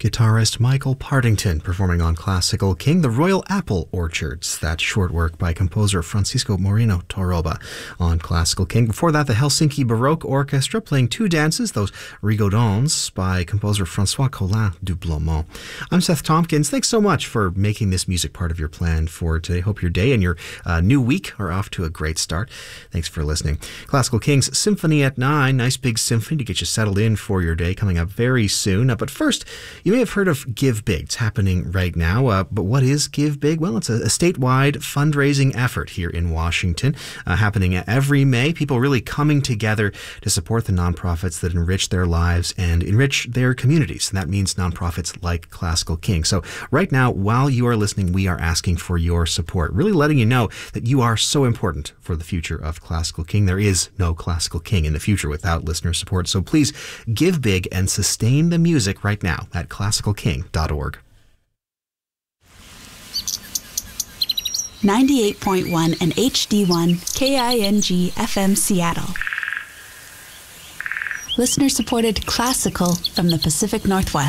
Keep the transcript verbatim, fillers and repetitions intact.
Guitarist Michael Partington performing on Classical King, The Royal Apple Orchards, that short work by composer Francisco Moreno Toroba on Classical King. Before that, the Helsinki Baroque Orchestra playing two dances, those Rigodons by composer Francois Collin du Blomont. I'm Seth Tompkins. Thanks so much for making this music part of your plan for today. Hope your day and your uh, new week are off to a great start. Thanks for listening. Classical King's Symphony at Nine, nice big symphony to get you settled in for your day, coming up very soon. Uh, but first, you may have heard of Give Big. It's happening right now. Uh, but what is Give Big? Well, it's a, a statewide fundraising effort here in Washington, uh, happening every May. People really coming together to support the nonprofits that enrich their lives and enrich their communities. And that means nonprofits like Classical King. So right now, while you are listening, we are asking for your support, really letting you know that you are so important for the future of Classical King. There is no Classical King in the future without listener support. So please give big and sustain the music right now at classical king dot org. ninety-eight point one and H D one K I N G F M Seattle. Listener-supported classical from the Pacific Northwest.